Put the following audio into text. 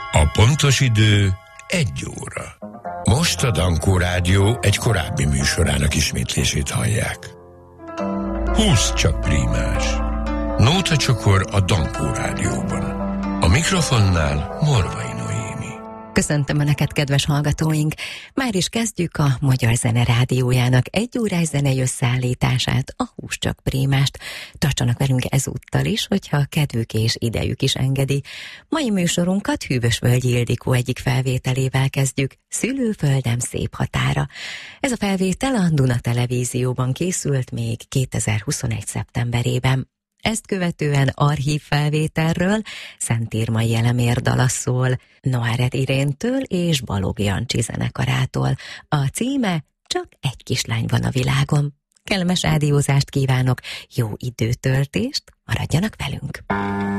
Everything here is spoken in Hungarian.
A pontos idő 1 óra. Most a Dankó Rádió egy korábbi műsorának ismétlését hallják. 20 csak prímás. Nótacsokor a Dankó Rádióban. A mikrofonnál Morvai Noémi. Köszöntöm Önöket, kedves hallgatóink! Már is kezdjük a Magyar Zene Rádiójának 1 órás zenei összeállítását, a 20 csak prímást. Tartsanak velünk ezúttal is, hogyha kedvük és idejük is engedi. Mai műsorunkat Hűvösvölgyi Ildikó egyik felvételével kezdjük, Szülőföldem szép határa. Ez a felvétel a Duna Televízióban készült még 2021. szeptemberében. Ezt követően archív felvételről Szentírmai Elemér dala szól, Noáret Iréntől és Balog Jancsi zenekarától. A címe Csak egy kislány van a világon. Kellemes rádiózást kívánok, jó időtöltést, maradjanak velünk!